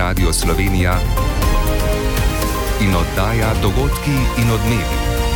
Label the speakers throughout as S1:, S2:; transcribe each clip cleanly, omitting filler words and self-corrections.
S1: Radio Slovenija in oddaja Dogodki in odmevi.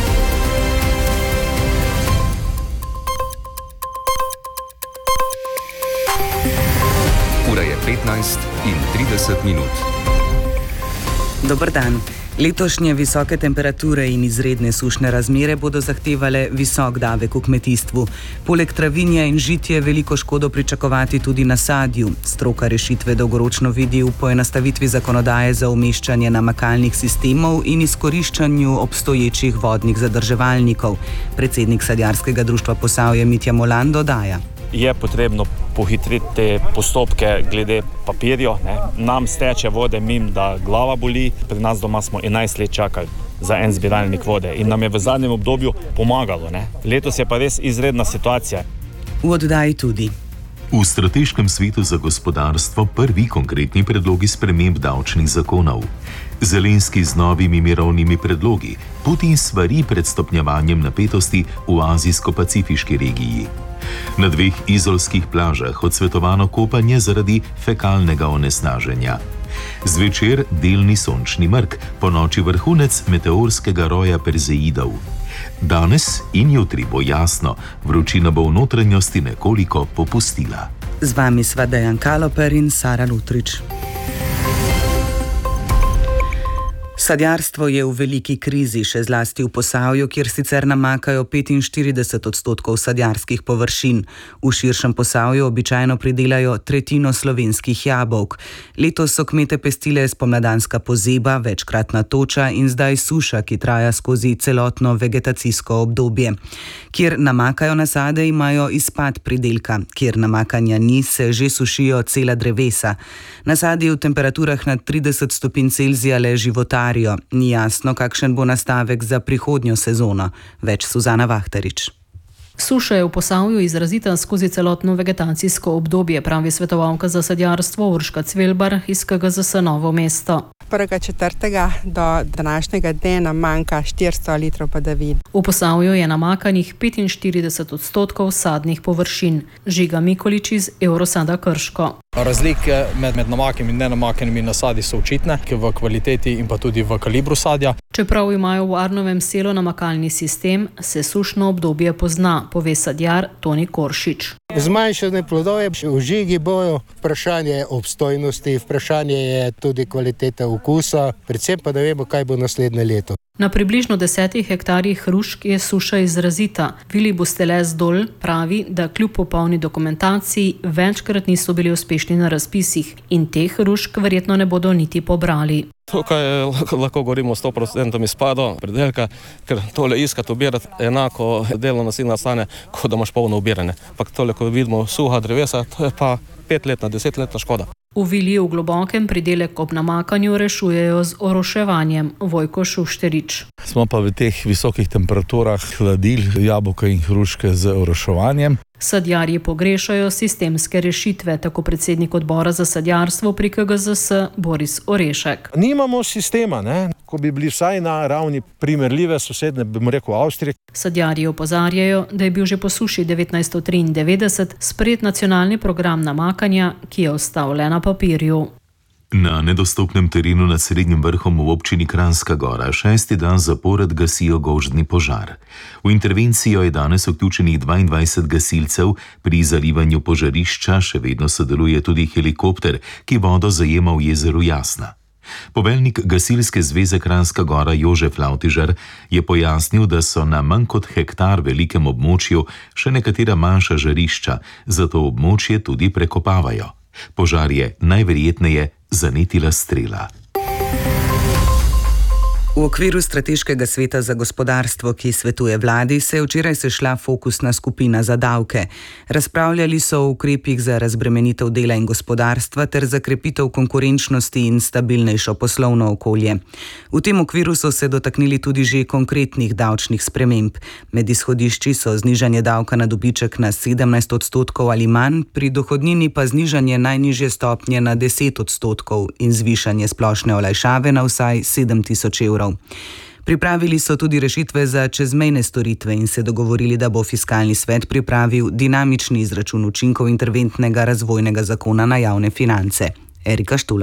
S1: Ura je 15:30.
S2: Dober dan. Letošnje visoke temperature in izredne sušne razmere bodo zahtevale visok davek v kmetijstvu. Poleg travinja in žitja je veliko škodo pričakovati tudi na sadju. Stroka rešitve dolgoročno vidi v poenostavitvi zakonodaje za umeščanje namakalnih sistemov in izkoriščanju obstoječih vodnih zadrževalnikov. Predsednik Sadjarskega društva Posavje Mitja Molan dodaja.
S3: Je potrebno pohitriti te postopke glede papirja. Nam steče vode mimo, da glava boli. Pri nas doma smo 11 let čakali za en zbiralnik vode in nam je v zadnjem obdobju pomagalo. Letos je pa res izredna situacija.
S2: V oddaji tudi.
S4: V Strateškem svetu za gospodarstvo prvi konkretni predlogi sprememb davčnih zakonov. Zelenski z novimi mirovnimi predlogi, Putin svari pred stopnjevanjem napetosti v azijsko-pacifiški regiji. Na 2 izolskih plažah odsvetovano kopanje zaradi fekalnega onesnaženja. Zvečer delni sončni mrk, ponoči vrhunec meteorskega roja Perzeidov. Danes in jutri bo jasno, vročina bo v notranjosti nekoliko popustila.
S2: Z vami sva Dejan Kaloper in Sara Lutrič. Sadjarstvo je v veliki krizi, še zlasti v Posavju, kjer sicer namakajo 45% sadjarskih površin. V širšem Posavju običajno pridelajo tretjino slovenskih jabolk. Letos so kmete pestile spomladanska pozeba, večkratna toča in zdaj suša, ki traja skozi celotno vegetacijsko obdobje. Kjer namakajo nasade, imajo izpad pridelka. Kjer namakanja ni, se že sušijo cela drevesa. Nasadi v temperaturah nad 30 stopinj Celzija le životarijo. Ni jasno, kakšen bo nastavek za prihodnjo sezono. Več Suzana Vahtarič.
S5: Suša je v Posavju izrazita skozi celotno vegetacijsko obdobje, pravi svetovalka za sadjarstvo Urška Cvelbar iz KGZS Novo mesto.
S6: 1.4. do današnjega dne nam manjka 400 litrov padavin.
S5: V Posavju je namakanih 45% sadnih površin. Žiga Mikolič iz Eurosada Krško.
S7: Razlike med namakanimi in nenamakanimi nasadi so očitne, v kvaliteti in pa tudi v kalibru sadja.
S5: Čeprav imajo v Arnovem selu namakalni sistem, se sušno obdobje pozna, pove sadjar Toni Koršič.
S8: Zmanjšane plodove v žigi bojo, vprašanje je obstojnosti, vprašanje je tudi kvalitete okusa, predvsem pa da vemo, kaj bo naslednje leto.
S5: Na približno 10 hektarjih hrušk je suša izrazita. Vili Bustelez Dol pravi, da kljub popolni dokumentaciji večkrat niso bili uspešni na razpisih in teh hrušk verjetno ne bodo niti pobrali.
S7: Tukaj lahko govorimo 100% izpado pridelka, ker tole iskati, obirati enako delovna sila stane, kot da imaš polno obiranje. Pa tole, ko vidimo suha drevesa, to je pa 5-letna, 10-letna škoda.
S5: V Vili v Globokem pridelek ob namakanju rešujejo z oroševanjem. Vojko Šušterič.
S9: Smo pa v teh visokih temperaturah hladili jabolka in hruške z oroševanjem.
S5: Sadjarji pogrešajo sistemske rešitve, tako predsednik odbora za sadjarstvo pri KGZS Boris Orešek.
S10: Nimamo sistema, ko bi bili vsaj na ravni primerljive sosedne, bi rekel Avstrije.
S5: Sadjarji opozarjajo, da je bil že po suši 1993 sprejet nacionalni program namakanja, ki je ostal le na papirju.
S4: Na nedostopnem terenu nad Srednjim vrhom v občini Kranjska Gora 6. dan zapored gasijo gozdni požar. V intervencijo je danes vključenih 22 gasilcev, pri zalivanju požarišča še vedno sodeluje tudi helikopter, ki vodo zajema v jezeru Jasna. Poveljnik Gasilske zveze Kranjska Gora Jožef Lavtižar je pojasnil, da so na manj kot hektar velikem območju še nekatera manjša žarišča, zato območje tudi prekopavajo. Požar je najverjetneje zanetila strela.
S2: V okviru Strateškega sveta za gospodarstvo, ki svetuje vladi, se je včeraj sešla fokusna skupina za davke. Razpravljali so o ukrepih za razbremenitev dela in gospodarstva ter za krepitev konkurenčnosti in stabilnejšo poslovno okolje. V tem okviru so se dotaknili tudi že konkretnih davčnih sprememb. Med izhodišči so znižanje davka na dobiček na 17% ali manj, pri dohodnini pa znižanje najnižje stopnje na 10% in zvišanje splošne olajšave na vsaj 7.000 evrov. Pripravili so tudi rešitve za čezmejne storitve in se dogovorili, da bo fiskalni svet pripravil dinamični izračun učinkov interventnega razvojnega zakona na javne finance. Erika Štular.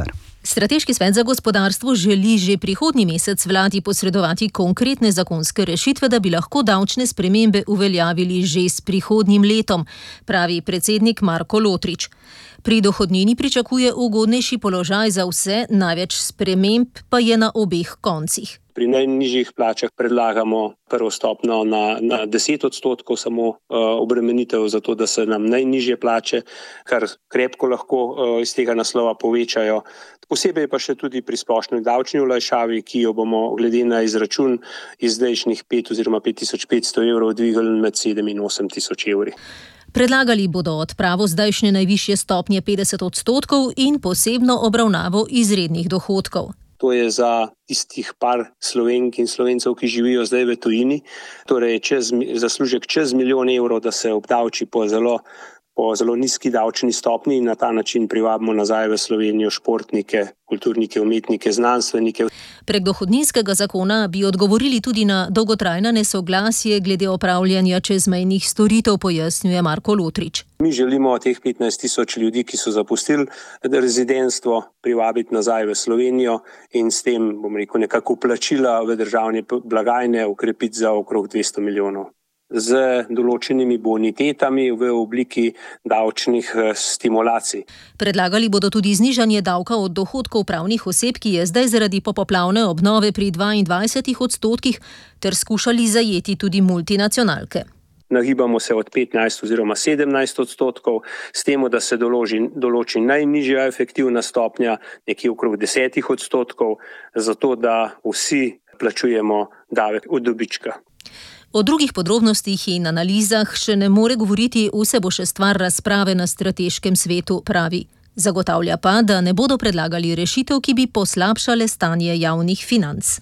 S11: Strateški svet za gospodarstvo želi že prihodnji mesec vladi posredovati konkretne zakonske rešitve, da bi lahko davčne spremembe uveljavili že s prihodnjim letom, pravi predsednik Marko Lotrič. Pri dohodnini pričakuje ugodnejši položaj za vse, največ sprememb pa je na obeh koncih.
S12: Pri najnižjih plačah predlagamo prvo stopnjo na 10% samo obremenitev, zato da se nam najnižje plače, kar krepko lahko iz tega naslova povečajo. Posebej pa še tudi pri splošni davčni olajšavi, ki jo bomo glede na izračun iz zdajšnjih 5 oziroma 5500 evrov dvigali med 7 in 8000 evri.
S11: Predlagali bodo odpravo zdajšnje najvišje stopnje 50% in posebno obravnavo izrednih dohodkov.
S12: To je za tistih par Slovenk in Slovencev, ki živijo zdaj v tujini, torej zaslužek čez 1 milijon evrov, da se obdavči po zelo nizki davčni stopni in na ta način privabimo nazaj v Slovenijo športnike, kulturnike, umetnike, znanstvenike.
S11: Prek dohodninskega zakona bi odgovorili tudi na dolgotrajna nesoglasje glede opravljanja čezmejnih storitev, pojasnjuje Marko Lotrič.
S12: Mi želimo teh 15 000 ljudi, ki so zapustili rezidentstvo, privabiti nazaj v Slovenijo in s tem, nekako plačila v državne blagajne ukrepiti za okrog 200 milijonov. Z določenimi bonitetami v obliki davčnih stimulacij.
S11: Predlagali bodo tudi znižanje davka od dohodkov pravnih oseb, ki je zdaj zaradi popoplavne obnove pri 22%, ter skušali zajeti tudi multinacionalke.
S12: Nagibamo se od 15 oziroma 17%, s tem, da se določi najnižja efektivna stopnja, nekje okrog 10%, zato da vsi plačujemo davek od dobička.
S11: O drugih podrobnostih in analizah še ne more govoriti, vse bo še stvar razprave na strateškem svetu, pravi. Zagotavlja pa, da ne bodo predlagali rešitev, ki bi poslabšale stanje javnih financ.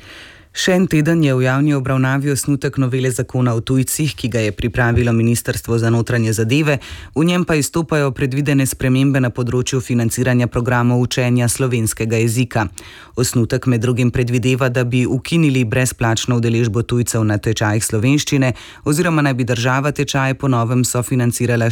S2: Še en teden je v javni obravnavi osnutek novele zakona o tujcih, ki ga je pripravilo Ministrstvo za notranje zadeve, v njem pa izstopajo predvidene spremembe na področju financiranja programov učenja slovenskega jezika. Osnutek med drugim predvideva, da bi ukinili brezplačno udeležbo tujcev na tečajih slovenščine oziroma naj bi država tečaje po novem sofinancirala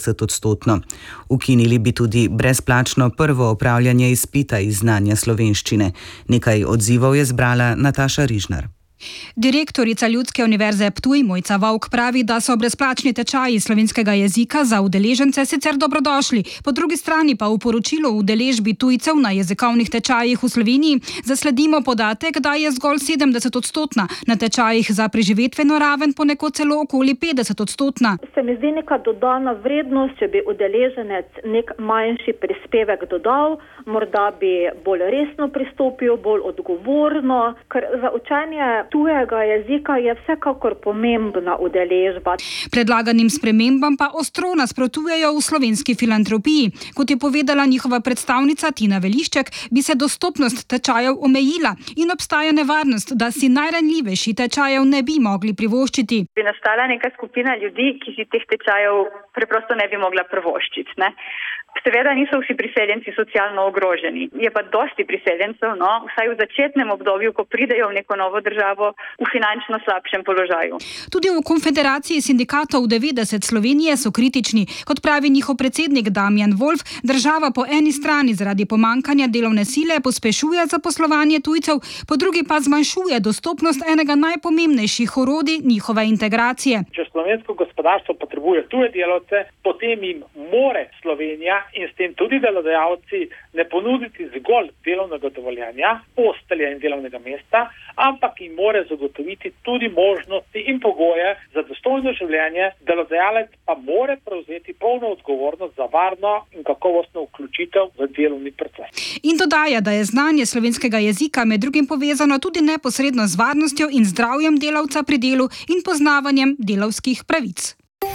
S2: 60%. Ukinili bi tudi brezplačno prvo opravljanje izpita iz znanja slovenščine. Nekaj odzivov je zbrala Nataša Rižnar.
S13: Direktorica Ljudske univerze Ptuj Mojca Vovk pravi, da so brezplačni tečaji slovenskega jezika za udeležence sicer dobrodošli. Po drugi strani pa v poročilu o udeležbi tujcev na jezikovnih tečajih v Sloveniji zasledimo podatek, da je zgolj 70%, na tečajih za preživetveno raven ponekod celo okoli 50%.
S14: Se mi zdi neka dodana vrednost, če bi udeleženec nek manjši prispevek dodal, morda bi bolj resno pristopil, bolj odgovorno, ker za učenje tujega jezika je vsekakor pomembna udeležba.
S13: Predlaganim spremembam pa ostro nasprotujejo v slovenski filantropiji. Kot je povedala njihova predstavnica Tina Velišček, bi se dostopnost tečajev omejila in obstaja nevarnost, da si najranljivejši tečajev ne bi mogli privoščiti.
S15: Bi nastala neka skupina ljudi, ki si teh tečajev preprosto ne bi mogla privoščiti, ne? Seveda niso vsi priseljenci socialno ogroženi. Je pa dosti priseljencev, vsaj v začetnem obdobju, ko pridejo v neko novo državo, v finančno slabšem položaju.
S13: Tudi v Konfederaciji sindikatov 90 Slovenije so kritični. Kot pravi njihov predsednik Damjan Wolf, država po eni strani zaradi pomankanja delovne sile pospešuje zaposlovanje tujcev, po drugi pa zmanjšuje dostopnost enega najpomembnejših orodij njihove integracije.
S16: Če slovensko gospodarstvo potrebuje tuje delavce, potem jim more Slovenija in s tem tudi delodajalci ne ponuditi zgolj delovnega dovoljenja, postelja in delovnega mesta, ampak jim more zagotoviti tudi možnosti in pogoje za dostojno življenje. Delodajalec pa more prevzeti polno odgovornost za varno in kakovostno vključitev v delovni proces.
S13: In dodaja, da je znanje slovenskega jezika med drugim povezano tudi neposredno z varnostjo in zdravjem delavca pri delu in poznavanjem delavskih pravic.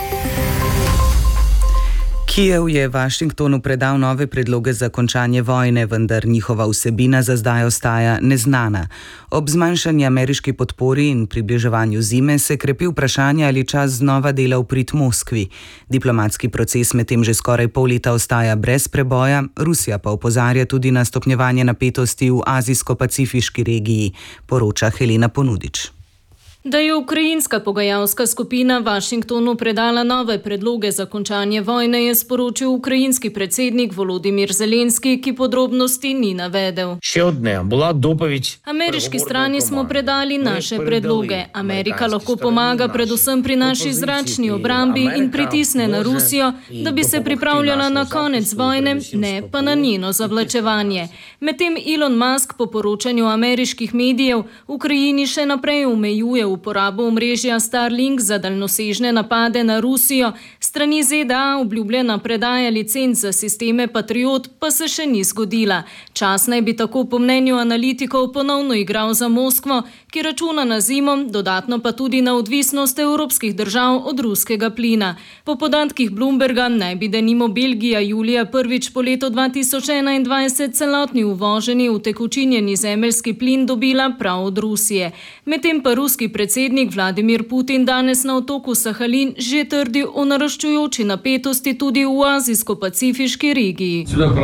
S2: Kijev je Washingtonu predal nove predloge za končanje vojne, vendar njihova vsebina za zdaj ostaja neznana. Ob zmanjšanju ameriški podpori in približevanju zime se krepi vprašanje, ali čas znova dela v prid Moskvi. Diplomatski proces medtem že skoraj pol leta ostaja brez preboja, Rusija pa opozarja tudi na stopnjevanje napetosti v azijsko-pacifiški regiji, poroča Helena Ponudič.
S5: Da je ukrajinska pogajalska skupina Washingtonu predala nove predloge za končanje vojne, je sporočil ukrajinski predsednik Volodymyr Zelenski, ki podrobnosti ni navedel. Ameriški strani smo predali naše predloge. Amerika lahko pomaga predvsem pri naši zračni obrambi in pritisne na Rusijo, da bi se pripravljala na konec vojne, ne pa na njeno zavlačevanje. Medtem Elon Musk po poročanju ameriških medijev Ukrajini še naprej omejuje uporabo omrežja Starlink za daljnosežne napade na Rusijo, strani ZDA obljubljena predaja licenc za sisteme Patriot pa se še ni zgodila. Čas naj bi tako po mnenju analitikov ponovno igral za Moskvo, ki računa na zimo, dodatno pa tudi na odvisnost evropskih držav od ruskega plina. Po podatkih Bloomberga naj bi denimo Belgija julija prvič po letu 2021 celotni uvoženi utekočinjeni zemeljski plin dobila prav od Rusije. Medtem pa ruski predsednik Vladimir Putin danes na otoku Sahalin že trdi o naraščujoči napetosti tudi v azijsko-pacifiški regiji.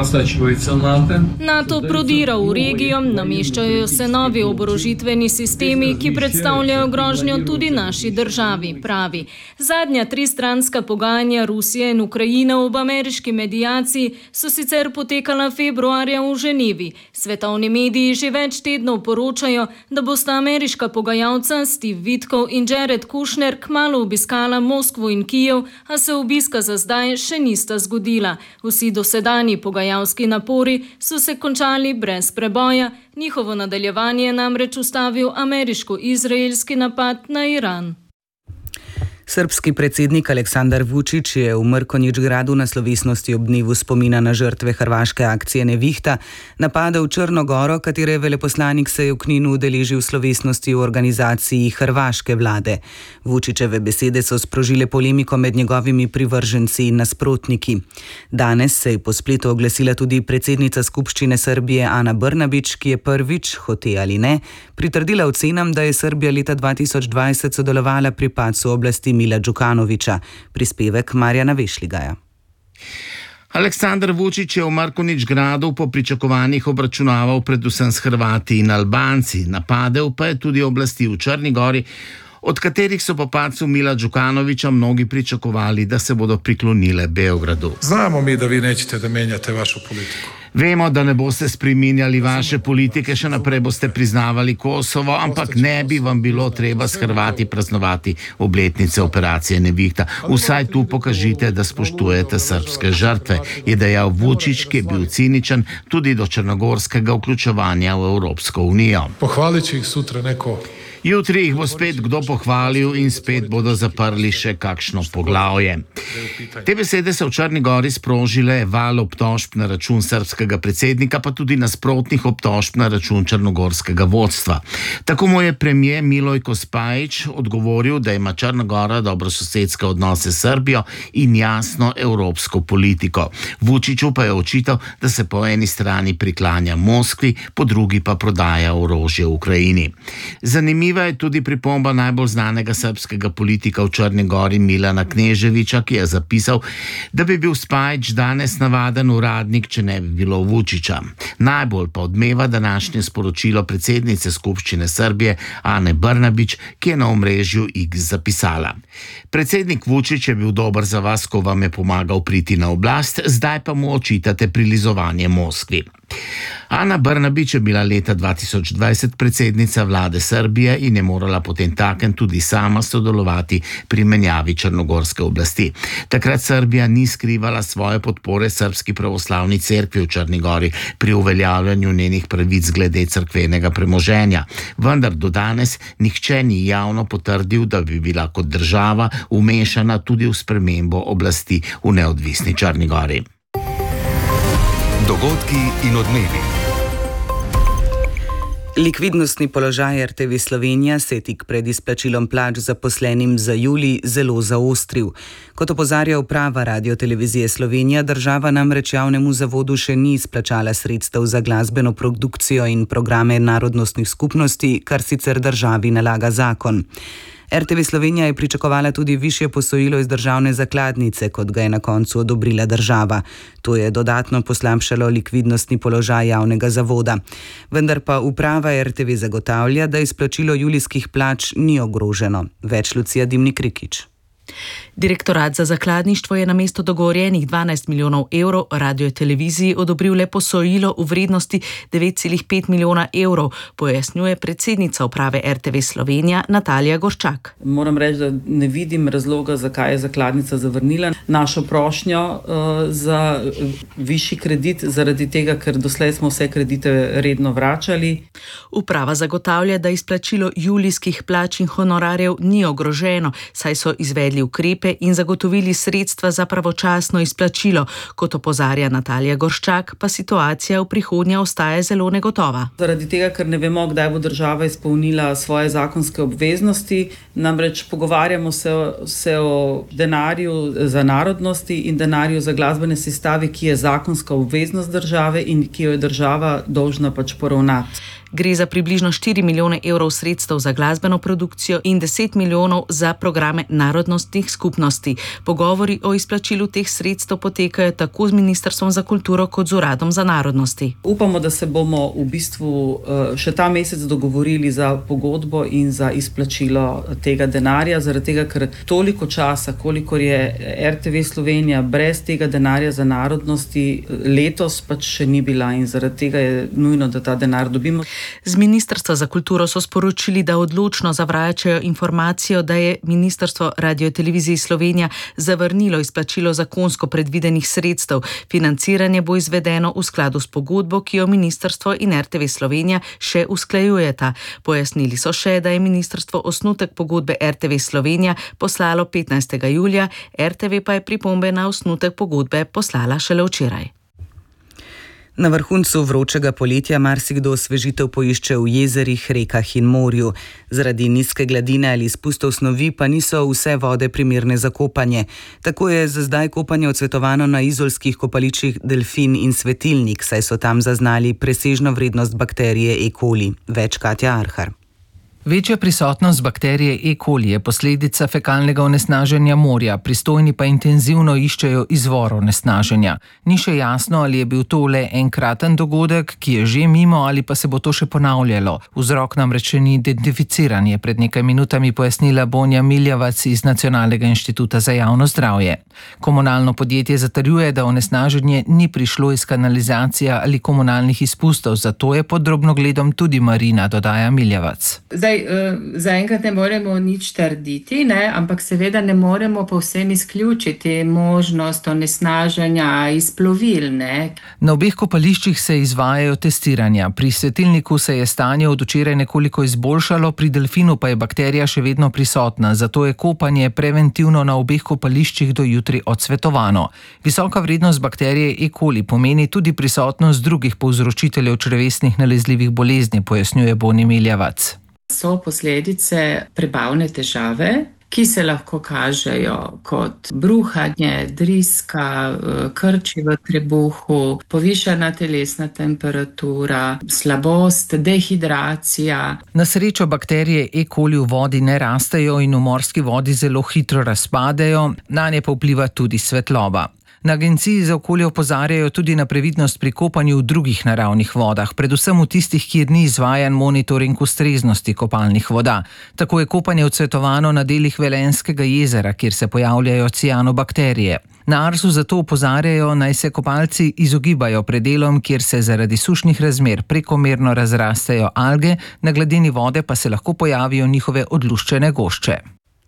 S5: NATO prodira v regijo, nameščajo se novi oborožitveni sistemi, ki predstavljajo grožnjo tudi naši državi, pravi. Zadnja tristranska pogajanja Rusije in Ukrajine ob ameriški medijaciji so sicer potekala februarja v Ženevi. Svetovni mediji že več tednov poročajo, da bosta ameriška pogajalca Steve Witkow in Jared Kushner kmalu obiskala Moskvo in Kijev, a se obiska za zdaj še nista zgodila. Vsi dosedanji pogajalski napori so se končali brez preboja, njihovo nadaljevanje je namreč ustavil ameriško-izraelski napad na Iran.
S2: Srbski predsednik Aleksandar Vučić je v Mrkonjić Gradu na slovesnosti ob dnevu spomina na žrtve hrvaške akcije Nevihta napadel Črno Goro, katere veleposlanik se je v Kninu udeležil slovesnosti v organizaciji hrvaške vlade. Vučićeve besede so sprožile polemiko med njegovimi privrženci in nasprotniki. Danes se je po spletu oglasila tudi predsednica skupščine Srbije Ana Brnabić, ki je prvič, hote ali ne, pritrdila ocenam, da je Srbija leta 2020 sodelovala pri padcu oblasti Mila Đukanovića. Prispevek Marjana Vešligaja.
S17: Aleksandar Vučić je v Mrkonjić Gradu po pričakovanjih obračunaval predvsem s Hrvati in Albanci. Napadel pa je tudi oblasti v Črni Gori, od katerih so po padcu Mila Đukanovića mnogi pričakovali, da se bodo priklonile Beogradu.
S18: Znamo mi, da vi nećete da menjate vašu politiku.
S17: Vemo, da ne boste spreminjali vaše politike, še naprej boste priznavali Kosovo, ampak ne bi vam bilo treba s Hrvati praznovati obletnice operacije Nevihta. Vsaj tu pokažite, da spoštujete srbske žrtve, je dejal Vučić, ki je bil ciničen tudi do črnogorskega vključevanja v Evropsko unijo.
S18: Pohvalit će ih sutra neko.
S17: Jutri jih bo spet kdo pohvalil in spet bodo zaprli še kakšno poglavje. Te besede so v Črni Gori sprožile val obtožb na račun srbskega predsednika, pa tudi nasprotnih obtožb na račun črnogorskega vodstva. Tako mu je premijer Milojko Spajić odgovoril, da ima Črna Gora dobrososedske odnose s Srbijo in jasno evropsko politiko. Vučiću pa je očital, da se po eni strani priklanja Moskvi, po drugi pa prodaja orožje v Ukrajini. Zanimiva je tudi pripomba najbolj znanega srbskega politika v Črni Gori Milana Kneževića, ki je zapisal, da bi bil Spajić danes navaden uradnik, če ne bi bilo Vučića. Najbolj pa odmeva današnje sporočilo predsednice skupščine Srbije Ane Brnabić, ki je na omrežju X zapisala. Predsednik Vučić je bil dober za vas, ko vam je pomagal priti na oblast, zdaj pa mu očitate prilizovanje Moskvi. Ana Brnabić je bila leta 2020 predsednica vlade Srbije in je morala potemtakem tudi sama sodelovati pri menjavi črnogorske oblasti. Takrat Srbija ni skrivala svoje podpore Srbski pravoslavni cerkvi v Črni Gori pri uveljavljanju njenih pravic glede cerkvenega premoženja. Vendar do danes nihče ni javno potrdil, da bi bila kot država vmešana tudi v spremembo oblasti v neodvisni Črni Gori.
S1: Dogodki in odmevi.
S2: Likvidnostni položaj RTV Slovenija se je tik pred izplačilom plač zaposlenim za julij zelo zaostril. Kot opozarja uprava Radiotelevizije Slovenija, država namreč javnemu zavodu še ni izplačala sredstev za glasbeno produkcijo in programe narodnostnih skupnosti, kar sicer državi nalaga zakon. RTV Slovenija je pričakovala tudi višje posojilo iz državne zakladnice, kot ga je na koncu odobrila država. To je dodatno poslabšalo likvidnostni položaj javnega zavoda. Vendar pa uprava RTV zagotavlja, da izplačilo julijskih plač ni ogroženo. Več Lucija Dimnik Rikič.
S19: Direktorat za zakladništvo je namesto dogovorjenih 12 milijonov evrov radioteleviziji odobril le posojilo v vrednosti 9,5 milijona evrov, pojasnjuje predsednica uprave RTV Slovenija Natalija Gorščak.
S20: Moram reči, da ne vidim razloga, zakaj je zakladnica zavrnila našo prošnjo za višji kredit, zaradi tega, ker doslej smo vse kredite redno vračali.
S19: Uprava zagotavlja, da izplačilo julijskih plač in honorarjev ni ogroženo, saj so izvedli ukrepe in zagotovili sredstva za pravočasno izplačilo. Kot opozarja Natalija Gorščak, pa situacija v prihodnje ostaja zelo negotova.
S20: Zaradi tega, ker ne vemo, kdaj bo država izpolnila svoje zakonske obveznosti, namreč pogovarjamo se o denarju za narodnosti in denarju za glasbene sestave, ki je zakonska obveznost države in ki jo je država dolžna poravnati.
S19: Gre za približno 4 milijone evrov sredstev za glasbeno produkcijo in 10 milijonov za programe narodnostnih skupnosti. Pogovori o izplačilu teh sredstev potekajo tako z Ministrstvom za kulturo kot z Uradom za narodnosti.
S20: Upamo, da se bomo v bistvu še ta mesec dogovorili za pogodbo in za izplačilo tega denarja, zaradi tega, ker toliko časa, kolikor je RTV Slovenija brez tega denarja za narodnosti, letos pač še ni bila in zaradi tega je nujno, da ta denar dobimo.
S19: Z Ministrstva za kulturo so sporočili, da odločno zavračajo informacijo, da je Ministrstvo Radioteleviziji Slovenija zavrnilo izplačilo zakonsko predvidenih sredstev. Financiranje bo izvedeno v skladu s pogodbo, ki jo Ministrstvo in RTV Slovenija še usklajujeta. Pojasnili so še, da je ministrstvo osnutek pogodbe RTV Slovenija poslalo 15. julija, RTV pa je pripombe na osnutek pogodbe poslala šele včeraj.
S2: Na vrhuncu vročega poletja marsikdo osvežitev poišče v jezerih, rekah in morju. Zaradi nizke gladine ali izpustov snovi pa niso vse vode primerne za kopanje. Tako je za zdaj kopanje odsvetovano na izolskih kopališčih Delfin in Svetilnik, saj so tam zaznali presežno vrednost bakterije E. coli. Več Katja Arhar.
S21: Večja prisotnost bakterije E. coli je posledica fekalnega onesnaženja morja, pristojni pa intenzivno iščejo izvor onesnaženja. Ni še jasno, ali je bil to le enkraten dogodek, ki je že mimo, ali pa se bo to še ponavljalo. Vzrok namreč še ni identificiran, je pred nekaj minutami pojasnila Bonja Miljavac iz Nacionalnega inštituta za javno zdravje. Komunalno podjetje zatrjuje, da onesnaženje ni prišlo iz kanalizacije ali komunalnih izpustov, zato je pod drobnogledom tudi Marina, dodaja Miljavac.
S22: Zaenkrat ne moremo nič trditi, ampak seveda ne moremo povsem izključiti možnost onesnaženja iz plovil.
S21: Na obeh kopališčih se izvajajo testiranja. Pri Svetilniku se je stanje od včeraj nekoliko izboljšalo, pri Delfinu pa je bakterija še vedno prisotna, zato je kopanje preventivno na obeh kopališčih do jutri odsvetovano. Visoka vrednost bakterije E. coli pomeni tudi prisotnost drugih povzročiteljev črevesnih nalezljivih bolezni, pojasnjuje Bonja Miljavac.
S22: So posledice prebavne težave, ki se lahko kažejo kot bruhanje, driska, krči v trebuhu, povišana telesna temperatura, slabost, dehidracija.
S21: Na srečo bakterije E. coli v vodi ne rastejo in v morski vodi zelo hitro razpadejo, nanje pa vpliva tudi svetloba. Na Agenciji za okolje opozarjajo tudi na previdnost pri kopanju v drugih naravnih vodah, predvsem v tistih, kjer ni izvajan monitoring ustreznosti kopalnih voda. Tako je kopanje odsvetovano na delih Velenjskega jezera, kjer se pojavljajo cianobakterije. Na Arsu zato opozarjajo, naj se kopalci izogibajo predelom, kjer se zaradi sušnih razmer prekomerno razrastejo alge, na gladini vode pa se lahko pojavijo njihove odluščene gošče.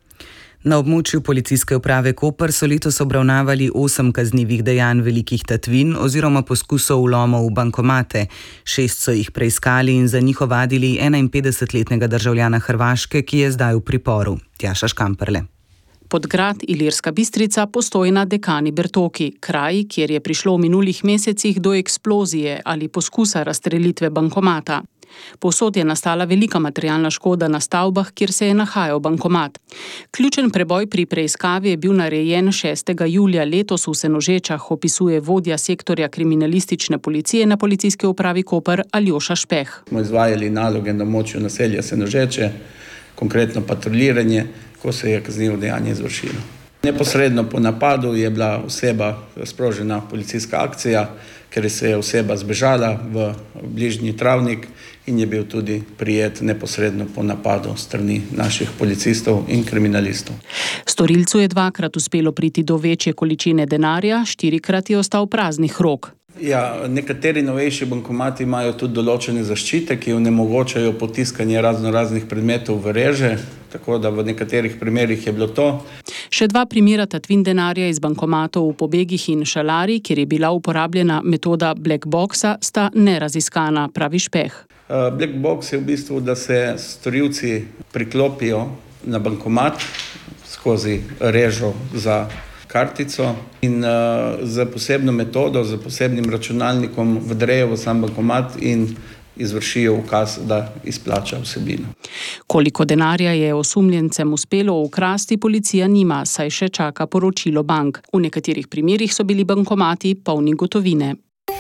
S2: Na območju policijske uprave Koper so letos obravnavali 8 kaznivih dejanj velikih tatvin oziroma poskusov vlomov v bankomate. 6 so jih preiskali in za njih ovadili 51-letnega državljana Hrvaške, ki je zdaj v priporu. Tjaša Škamperle.
S5: Podgrad, Ilirska Bistrica, Postojna, Dekani, Bertoki, kraj, kjer je prišlo v minulih mesecih do eksplozije ali poskusa razstrelitve bankomata. Povsod je nastala velika materialna škoda na stavbah, kjer se je nahajal bankomat. Ključen preboj pri preiskavi je bil narejen 6. julija letos v Senožečah, opisuje vodja sektorja kriminalistične policije na policijski upravi Koper Aljoša Špeh.
S23: Smo izvajali naloge na območju naselja Senožeče,
S3: konkretno patruljiranje, ko se je kaznivo dejanje izvršilo. Neposredno po napadu je bila oseba sprožena policijska akcija, ker se je oseba zbežala v bližnji travnik in je bil tudi prijet neposredno po napadu strani naših policistov in kriminalistov.
S6: Storilcu je 2-krat uspelo priti do večje količine denarja, 4-krat je ostal praznih rok.
S3: Ja, nekateri novejši bankomati imajo tudi določene zaščite, ki onemogočajo potiskanje raznih predmetov v reže, tako da v nekaterih primerih je bilo to.
S6: Še 2 primera tatvin denarja iz bankomatov v Pobegih in Šalari, kjer je bila uporabljena metoda black boxa, sta neraziskana, pravi Špeh.
S3: Black box je v bistvu, da se storilci priklopijo na bankomat skozi režo za kartico in za posebno metodo, za posebnim računalnikom vdrejo v sam bankomat in izvršijo ukaz, da izplača vsebino.
S6: Koliko denarja je osumljencem uspelo ukrasti, policija nima, saj še čaka poročilo bank. V nekaterih primerih so bili bankomati polni gotovine.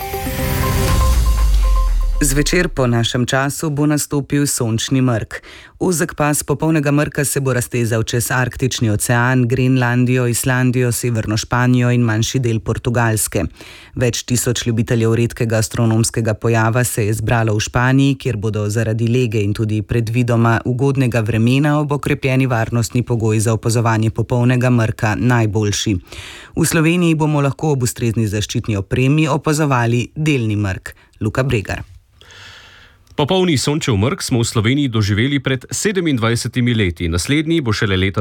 S2: Zvečer po našem času bo nastopil sončni mrk. Ozek pas popolnega mrka se bo raztezal čez Arktični ocean, Grenlandijo, Islandijo, severno Španijo in manjši del Portugalske. Več tisoč ljubiteljev redkega astronomskega pojava se je zbralo v Španiji, kjer bodo zaradi lege in tudi predvidoma ugodnega vremena ob okrepljeni varnostni pogoji za opazovanje popolnega mrka najboljši. V Sloveniji bomo lahko ob ustrezni zaščitni opremi opazovali delni mrk. Luka Bregar.
S23: Popolni sončev mrk smo v Sloveniji doživeli pred 27 leti, naslednji bo šele leta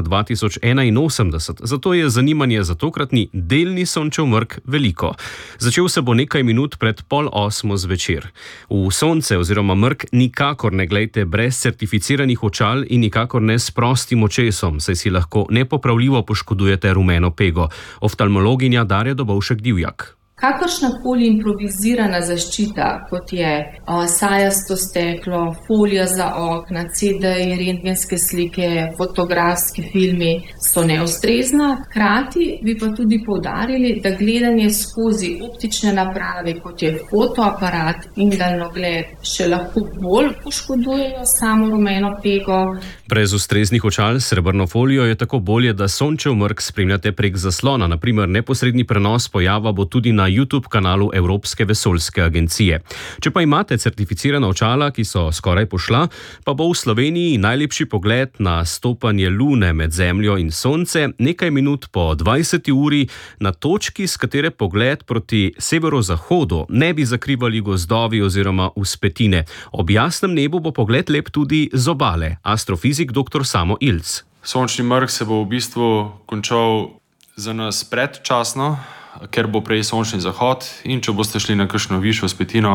S23: 2081, zato je zanimanje za tokratni delni sončev mrk veliko. Začel se bo nekaj minut pred 7:30 zvečer. V sonce oziroma mrk nikakor ne glejte brez certificiranih očal in nikakor ne s prostim očesom, saj si lahko nepopravljivo poškodujete rumeno pego. Oftalmologinja Darja Dobovšek-Divjak.
S24: Kakršnakoli improvizirana zaščita, kot je sajasto steklo, folija za okna, CD-ji, rentgenske slike, fotografski filmi, so neustrezna. Hkrati bi pa tudi poudarili, da gledanje skozi optične naprave, kot je fotoaparat in daljnogled, še lahko bolj poškodujejo samo rumeno pego.
S23: Brez ustreznih očal s srebrno folijo je tako bolje, da sončev mrk spremljate prek zaslona. Na primer, neposredni prenos pojava bo tudi na YouTube kanalu Evropske vesoljske agencije. Če pa imate certificirana očala, ki so skoraj pošla, pa bo v Sloveniji najlepši pogled na stopanje lune med Zemljo in Sonce nekaj minut po 20. uri na točki, s katere pogled proti severozahodu ne bi zakrivali gozdovi oziroma vzpetine. Ob jasnem nebu bo pogled lep tudi z obale. Astrofizik dr. Samo Ilc.
S25: Sončni mrk se bo v bistvu končal za nas predčasno, ker bo prej sončni zahod in če boste šli na kakšno višjo vzpetino,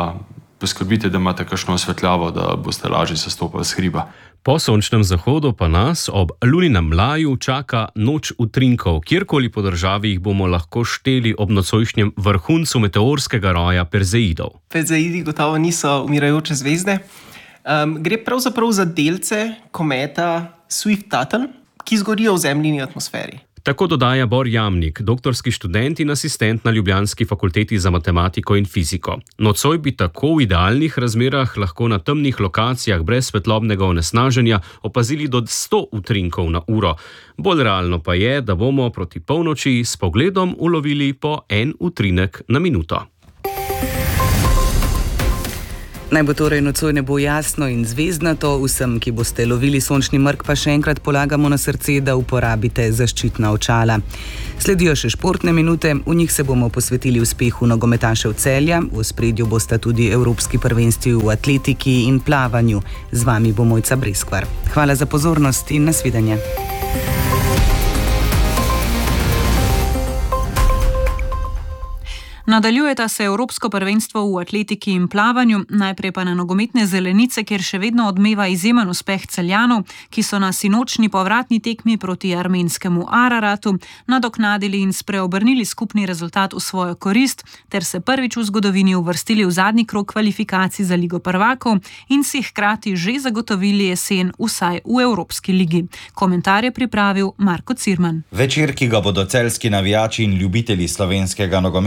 S25: poskrbite, da imate kakšno osvetljavo, da boste lažje sestopali s hriba.
S23: Po sončnem zahodu pa nas ob luninem mlaju čaka noč utrinkov. Kjerkoli po državi jih bomo lahko šteli ob nocojšnjem vrhuncu meteorskega roja Perzeidov.
S26: Perzeidi gotovo niso umirajoče zvezde. Gre pravzaprav za delce kometa Swift-Tuttle, ki zgorijo v Zemljini atmosferi.
S23: Tako dodaja Bor Jamnik, doktorski študent in asistent na ljubljanski fakulteti za matematiko in fiziko. Nocoj bi tako v idealnih razmerah lahko na temnih lokacijah brez svetlobnega onesnaženja opazili do 100 utrinkov na uro. Bolj realno pa je, da bomo proti polnoči s pogledom ulovili po 1 utrinek na minuto.
S2: Naj bo torej nocoj nebo jasno in zvezdnato, vsem, ki boste lovili sončni mrk, pa še enkrat polagamo na srce, da uporabite zaščitna očala. Sledijo še športne minute, v njih se bomo posvetili uspehu nogometašev Celja, v ospredju bosta tudi evropski prvenstvi v atletiki in plavanju. Z vami bo Mojca Breskvar. Hvala za pozornost in nasvidenje.
S27: Nadaljujeta se Evropsko prvenstvo v atletiki in plavanju, najprej pa na nogometne zelenice, kjer še vedno odmeva izjemen uspeh Celjanov, ki so na sinočni povratni tekmi proti armenskemu Araratu nadoknadili in spreobrnili skupni rezultat v svojo korist, ter se prvič v zgodovini uvrstili v zadnji krog kvalifikacij za Ligo prvakov in si hkrati že zagotovili jesen vsaj v Evropski ligi. Komentar je pripravil Marko Cirman.
S28: Večer, ki ga bodo celjski navijači in ljubitelji slovenskega nogometa po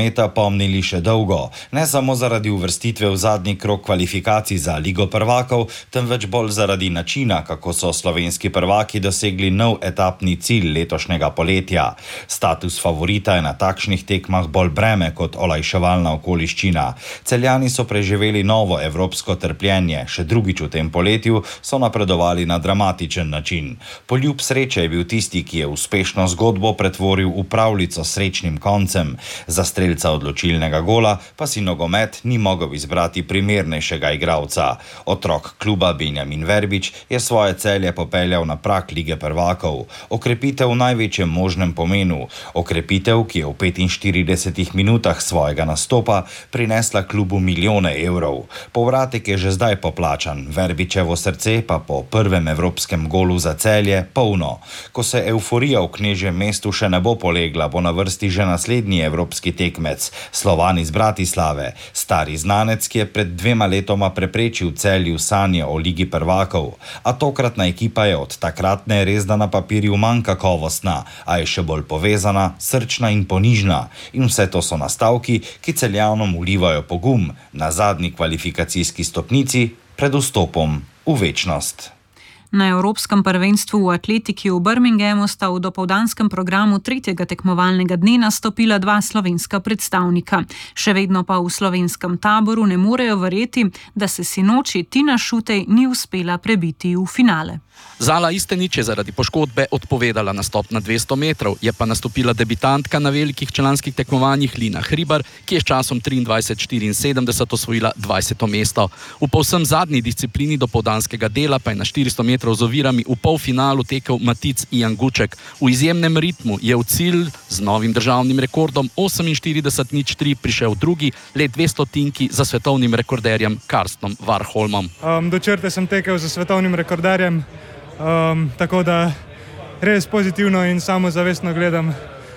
S4: spomnili še dolgo, ne samo zaradi uvrstitve v zadnji krog kvalifikacij za Ligo prvakov, temveč bolj zaradi načina, kako so slovenski prvaki dosegli nov etapni cilj letošnjega poletja. Status favorita je na takšnih tekmah bolj breme kot olajševalna okoliščina. Celjani so preživeli novo evropsko trpljenje, še drugič v tem poletju so napredovali na dramatičen način. Poljub sreče je bil tisti, ki je uspešno zgodbo pretvoril v pravljico s srečnim koncem. Za strelca odločilnega gola pa si nogomet ni mogel izbrati primernejšega igralca. Otrok kluba Benjamin Verbič je svoje Celje popeljal na prag Lige prvakov. Okrepitev v največjem možnem pomenu. Okrepitev, ki je v 45 minutah svojega nastopa prinesla klubu milijone evrov. Povratek je že zdaj poplačan, Verbičevo srce pa po prvem evropskem golu za Celje polno. Ko se euforija v Knežjem mestu še ne bo polegla, bo na vrsti že naslednji evropski tekmec, Slovan iz Bratislave, stari znanec, ki je pred 2 letoma preprečil Celju sanje o Ligi prvakov. A tokratna ekipa je od takratne resda na papirju manj kakovostna, a je še bolj povezana, srčna in ponižna. In vse to so nastavki, ki Celjanom vlivajo pogum na zadnji kvalifikacijski stopnici pred vstopom v večnost.
S27: Na Evropskem prvenstvu v atletiki v Birminghamu sta v dopoldanskem programu 3. tekmovalnega dne nastopila 2 slovenska predstavnika. Še vedno pa v slovenskem taboru ne morejo verjeti, da se sinoči Tina Šutej ni uspela prebiti v finale.
S7: Zala Istenič je zaradi poškodbe odpovedala nastop na 200 metrov, je pa nastopila debitantka na velikih članskih tekmovanjih Lina Hribar, ki je s časom 23:74 osvojila 20. mesto. V povsem zadnji disciplini dopoldanskega dela pa je na 400 metrov z ovirami v polfinalu tekel Matic Janguček. V izjemnem ritmu je v cilj z novim državnim rekordom 48:03 prišel drugi, le 2 stotinki za svetovnim rekorderjem Karstnom Warholmom.
S8: Do črte sem tekel za svetovnim rekorderjem. Tako da res pozitivno in samozavestno gledam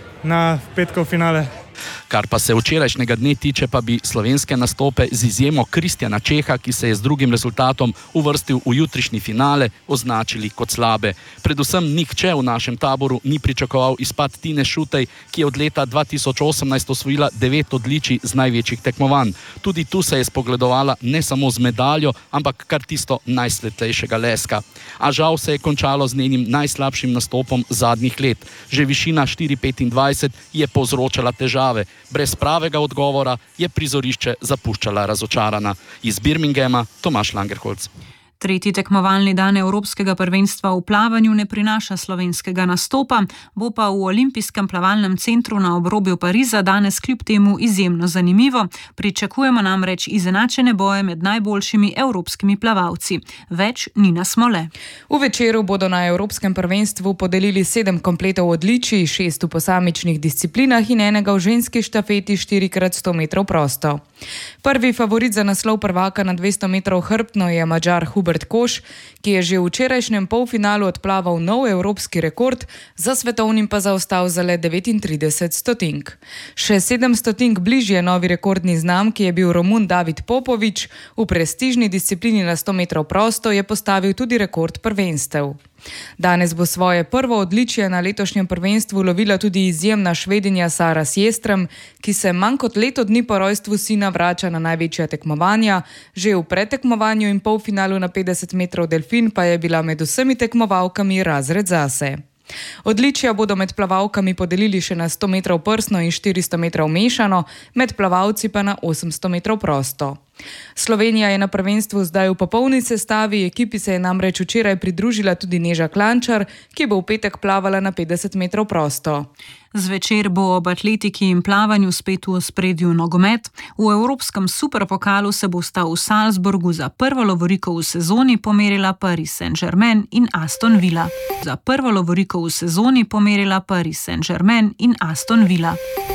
S8: na petkov finale.
S7: Kar pa se včerajšnjega dne tiče, pa bi slovenske nastope z izjemo Kristjana Čeha, ki se je z drugim rezultatom uvrstil v jutrišnji finale, označili kot slabe. Predvsem nihče v našem taboru ni pričakoval izpad Tine Šutej, ki je od leta 2018 osvojila 9 odličij z največjih tekmovanj. Tudi tu se je spogledovala ne samo z medaljo, ampak kar tisto najsvetlejšega leska. A žal se je končalo z njenim najslabšim nastopom zadnjih let. Že višina 4,25 je povzročala težave. Brez pravega odgovora je prizorišče zapuščala razočarana. Iz Birminghama Tomaž Langerholz.
S27: 3. tekmovalni dan Evropskega prvenstva v plavanju ne prinaša slovenskega nastopa, bo pa v Olimpijskem plavalnem centru na obrobju Pariza danes kljub temu izjemno zanimivo. Pričakujemo namreč izenačene boje med najboljšimi evropskimi plavalci. Več Nina Smole.
S9: V večeru bodo na Evropskem prvenstvu podelili 7 kompletov odličij, 6 v posamičnih disciplinah in enega v ženski štafeti 4x100 metrov prosto. Prvi favorit za naslov prvaka na 200 metrov hrbtno je Madžar Hubert Koš, ki je že v včerajšnjem polfinalu odplaval nov evropski rekord, za svetovnim pa zaostal za le 39 stotink. Še 7 stotink bližje novi rekordni znamki je bil Romun David Popovič, v prestižni disciplini na 100 metrov prosto je postavil tudi rekord prvenstev. Danes bo svoje prvo odličje na letošnjem prvenstvu lovila tudi izjemna Švedinja Sara Sjestrem, ki se manj kot leto dni po rojstvu sina vrača na največja tekmovanja. Že v predtekmovanju in polfinalu na 50 metrov delfin pa je bila med vsemi tekmovalkami razred zase. Odličja bodo med plavalkami podelili še na 100 metrov prsno in 400 metrov mešano, med plavalci pa na 800 metrov prosto. Slovenija je na prvenstvu zdaj v popolni sestavi, ekipi se je namreč včeraj pridružila tudi Neža Klančar, ki bo v petek plavala na 50 metrov prosto.
S27: Zvečer bo ob atletiki in plavanju spet v ospredju nogomet. V Evropskem superpokalu se bosta v Salzburgu za prvo lovoriko v sezoni pomerila Paris Saint-Germain in Aston Villa. Za prvo lovoriko v sezoni pomerila Paris Saint-Germain in Aston Villa.